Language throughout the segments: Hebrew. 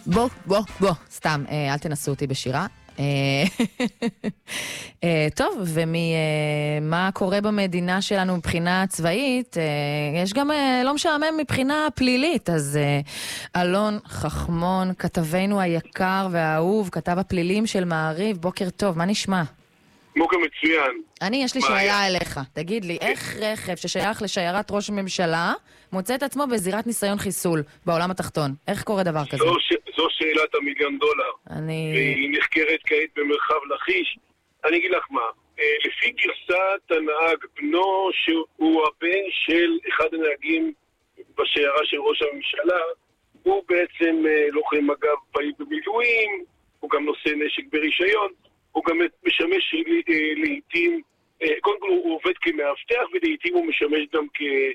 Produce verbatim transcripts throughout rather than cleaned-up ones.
בוא, בוא, בוא, סתם, אל תנסו אותי בשירה. טוב, ומה קורה במדינה שלנו מבחינה צבאית, יש גם לא משעמם מבחינה פלילית, אז אלון חכמון, כתבנו היקר והאהוב, כתב הפלילים של מעריב, בוקר טוב, מה נשמע? בוקר מצוין. אני, יש לי שאלה אליך, תגיד לי, איך רכב ששייך לשיירת ראש הממשלה מוצא את עצמו בזירת ניסיון חיסול בעולם התחתון? איך קורה דבר כזה? זו, ש... זו שאלת המיליון דולר. אני... והיא נחקרת כעת במרחב לכיש. אני אגיד לך מה, לפי גרסת הנהג, בנו שהוא הבן של אחד הנהגים בשיירה של ראש הממשלה, הוא בעצם לוחם מג"ב פעיל במילואים, הוא גם נושא נשק ברישיון, הוא גם משמש לעתים, קודם כל הוא עובד כמאבטח ולעתים הוא משמש גם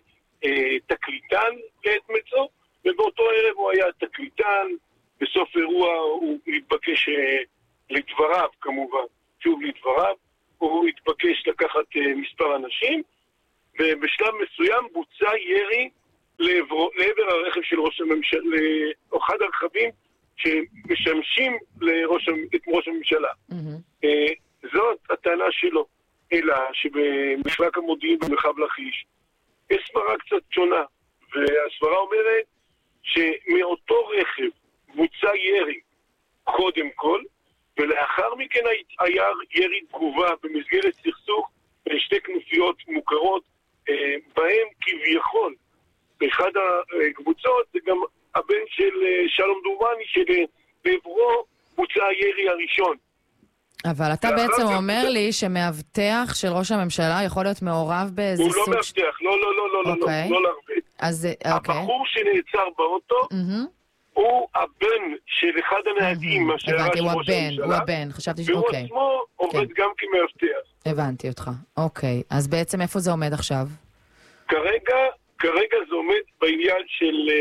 כתקליטן לעת מצוא, ובאותו ערב הוא היה תקליטן, בסוף אירוע הוא התבקש לדבריו כמובן, שוב לדבריו, הוא התבקש לקחת מספר אנשים, ובשלב מסוים בוצע ירי לעבר, לעבר הרכב של ראש הממשלה, לאחד הרכבים שמשמשים לראש, את ראש הממשלה. Mm-hmm. זאת הטענה שלו, אלא שבמחלק המודיעין במרחב לכיש יש סברה קצת שונה, והסברה אומרת שמאותו רכב בוצע ירי קודם כל, ולאחר מכן היה ירי תגובה במסגרת סכסוך בין שתי כנופיות מוכרות, בהם כביכול באחד הקבוצות זה גם הבן של שלום דורבני שבעברו בוצע הירי הראשון. אבל אתה בעצם אומר ש... לי שמאבטח של ראש הממשלה יכול להיות מעורב באיזה הוא סוג... הוא לא מאבטח, לא, לא, לא, לא, okay. לא, לא להרבט. אז, okay. הבחור שנעצר באוטו, mm-hmm. הוא הבן של אחד הנהגים מהשיירה של ראש הממשלה. הוא הבן, חשבתי ש... והוא אוקיי. עצמו עובד כן. גם כמאבטח. הבנתי אותך, אוקיי. אז בעצם איפה זה עומד עכשיו? כרגע, כרגע זה עומד בעניין של...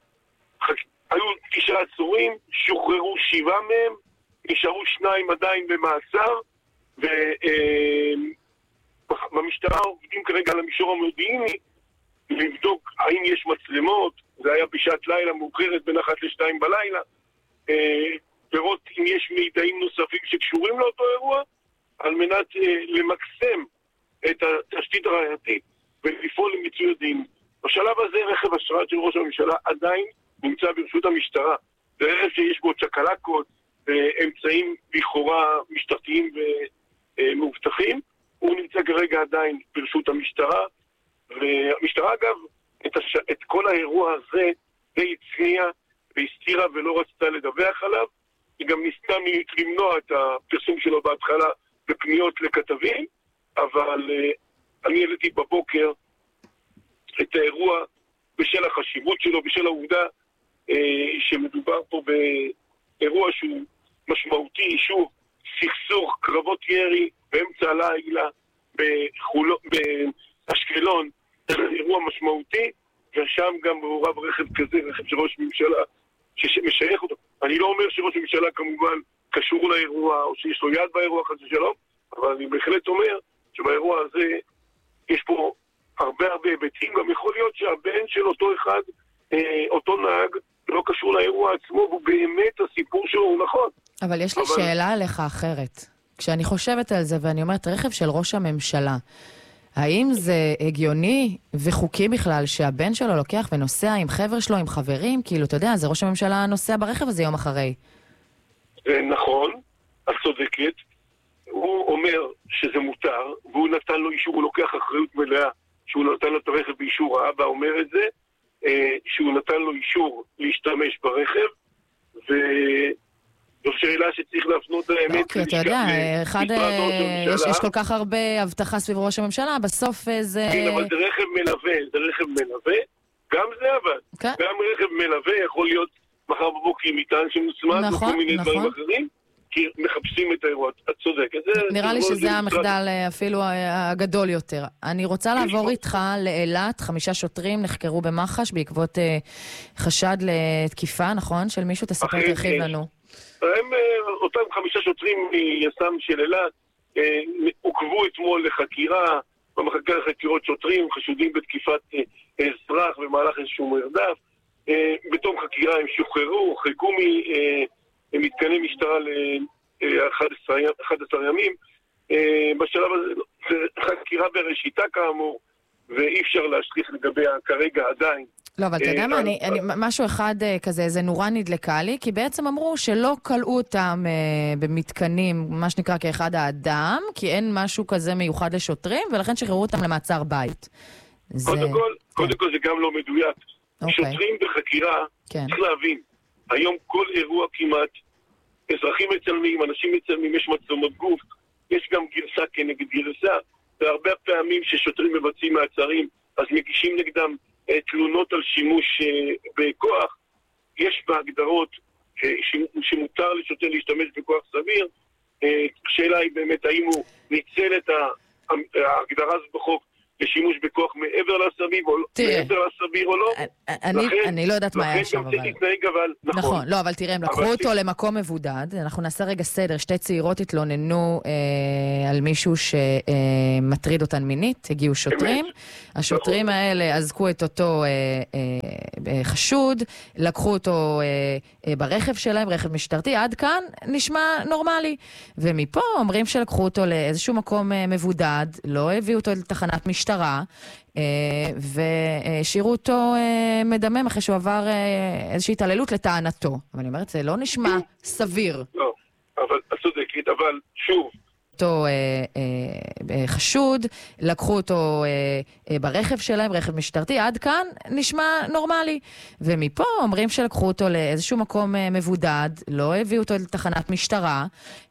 היו תשעה עצורים, שוחררו שבעה מהם, נשארו שניים עדיין במאסר, ובמשטרה עובדים כרגע על המישור המודיעיני, לבדוק האם יש מצלמות, זה היה בשעת לילה מאוחרת בין אחת לשתיים בלילה, לראות אם יש מידעים נוספים שקשורים לאותו אירוע, על מנת למקסם את התשתית הראייתית ולפעול למיצוי הדין. בשלב הזה רכב השרד של ראש הממשלה עדיין נמצא ברשות המשטרה. זה רכב שיש בו צ'קלקות, אמצעים לכאורה משטרתיים ומאובטחים. הוא נמצא כרגע עדיין ברשות המשטרה. והמשטרה אגב, את, הש... את כל האירוע הזה די הצניעה והסתירה ולא רצתה לדווח עליו. היא גם ניסתה למנוע את הפרסום שלו בהתחלה בפניות לכתבים, אבל אני העליתי בבוקר את האירוע בשל החשיבות שלו, בשל העובדה שמדובר פה באירוע שהוא משמעותי, שוב, סכסוך, קרבות ירי באמצע הלילה בחולון, באשקלון, אירוע משמעותי, ושם גם מעורב רכב כזה, רכב של ראש ממשלה שמשייך אותו. אני לא אומר שראש ממשלה כמובן קשור לאירוע או שיש לו יד באירוע חס ושלום, אבל אני בהחלט אומר שבאירוע הזה יש פה הרבה הרבה היבטים. גם יכול להיות שהבן של אותו אחד, אותו נהג, לא קשור לאירוע עצמו, והוא באמת הסיפור שלו הוא נכון. אבל יש לי אבל... שאלה עליך אחרת. כשאני חושבת על זה ואני אומרת רכב של ראש הממשלה, האם זה הגיוני וחוקי בכלל שהבן שלו לוקח ונוסע עם חבר שלו, עם חברים? כאילו, אתה יודע, זה ראש הממשלה נוסע ברכב הזה יום אחרי. נכון, את צודקת. הוא אומר שזה מותר, והוא נתן לו אישור, הוא לוקח אחריות מלאה, שהוא נתן לו את הרכב באישור, האבא אומר את זה, שהוא נתן לו אישור להשתמש ברכב, וזו שאלה שצריך להפנות האמת. אוקיי, אתה יודע, אחד, יש כל כך הרבה הבטחה סביב ראש הממשלה, בסוף זה... כן, אבל זה רכב מלווה, זה רכב מלווה, גם זה אבל. גם רכב מלווה יכול להיות מחר בבוקר עם מטען שמוצמד, וכל מיני דברים אחרים. כי מחפשים את האירוע, את צודקת. נראה לי שזה המחדל אפילו הגדול יותר. אני רוצה לעבור איתך לאילת, חמישה שוטרים נחקרו במח"ש בעקבות חשד לתקיפה, נכון? של מישהו, תספר תרחיב לנו. הם, אותם חמישה שוטרים מיס"מ של אילת, עוקבו אתמול לחקירה, במחלקה לחקירות שוטרים, חשודים בתקיפת אזרח במהלך איזשהו מרדף. בתום חקירה הם שוחררו, הורחקו ממתקני משטרה ל-אחד עשר ימים. בשלב הזה זה חקירה בראשיתה כאמור, ואי אפשר להשליך לגביה כרגע עדיין. לא, אבל אתה יודע מה, אני, אני, משהו אחד כזה, זה נורא נדלקה לי, כי בעצם אמרו שלא קלעו אותם אה, במתקנים, מה שנקרא כאחד האדם, כי אין משהו כזה מיוחד לשוטרים, ולכן שחררו אותם למעצר בית. זה... קודם כל, כן. קודם כל זה גם לא מדויק. אוקיי. שוטרים בחקירה, כן. צריך להבין, היום כל אירוע כמעט, אזרחים מצלמים, אנשים מצלמים, יש מצלמות גוף, יש גם גרסה כנגד גרסה, והרבה פעמים ששוטרים מבצעים מעצרים, אז מגישים נגדם תלונות על שימוש בכוח. יש בהגדרות שמותר לשוטר להשתמש בכוח סביר. השאלה היא באמת האם הוא ניצל את ההגדרה הזאת בחוק לשימוש בכוח מעבר לסביר או, מעבר לסביר או לא. אני, לכן, אני לא יודעת מה היה שם, אבל... להתנהג, אבל... נכון. נכון, לא, אבל תראה, הם לקחו אבל... אותו למקום מבודד, אנחנו נעשה רגע סדר, שתי צעירות התלוננו אה, על מישהו שמטריד אותן מינית, הגיעו שוטרים, באמת? השוטרים נכון. האלה עזקו את אותו אה, אה, חשוד, לקחו אותו אה, אה, ברכב שלהם, רכב משטרתי, עד כאן נשמע נורמלי, ומפה אומרים שלקחו אותו לאיזשהו מקום אה, מבודד, לא הביאו אותו לתחנת משטרה, והשאירו אותו מדמם אחרי שהוא עבר איזושהי התעללות לטענתו. אבל אני אומרת, זה לא נשמע סביר. לא, אבל צודקת, אבל שוב. אותו חשוד, לקחו אותו ברכב שלהם, רכב משטרתי, עד כאן נשמע נורמלי. ומפה אומרים שלקחו אותו לאיזשהו מקום מבודד, לא הביאו אותו לתחנת משטרה,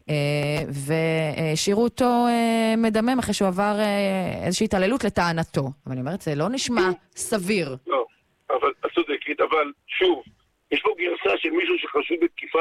והשאירו אותו מדמם אחרי שהוא עבר איזושהי התעללות לטענתו. אבל אני אומרת, זה לא נשמע סביר. לא, אבל צודקת, אבל שוב, יש פה גרסה של מישהו שחשוד בתקיפה